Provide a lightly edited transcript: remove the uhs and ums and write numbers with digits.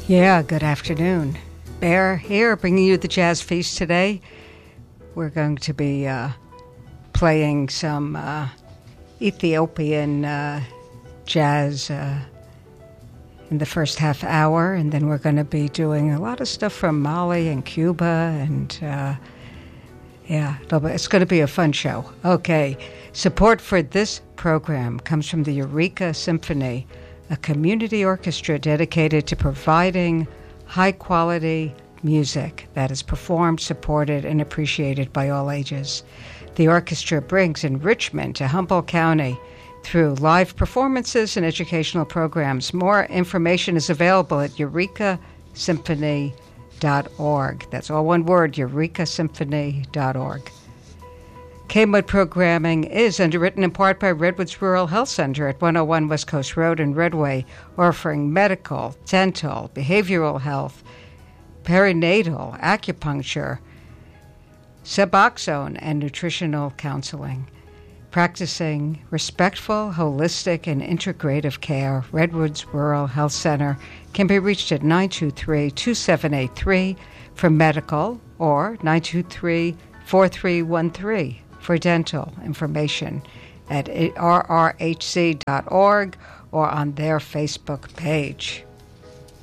Yeah, good afternoon. Bear here, bringing you the Jazz Feast today. We're going to be playing some Ethiopian jazz in the first half hour, and then we're going to be doing a lot of stuff from Mali and Cuba, and it's going to be a fun show. Okay, support for this program comes from the Eureka Symphony, a community orchestra dedicated to providing high-quality music that is performed, supported, and appreciated by all ages. The orchestra brings enrichment to Humboldt County through live performances and educational programs. More information is available at eurekasymphony.org. That's all one word, eurekasymphony.org. KMUD programming is underwritten in part by Redwoods Rural Health Center at 101 West Coast Road in Redway, offering medical, dental, behavioral health, perinatal, acupuncture, Suboxone, and nutritional counseling. Practicing respectful, holistic, and integrative care, Redwoods Rural Health Center can be reached at 923-2783 for medical or 923-4313 for dental. Information at rrhc.org or on their Facebook page.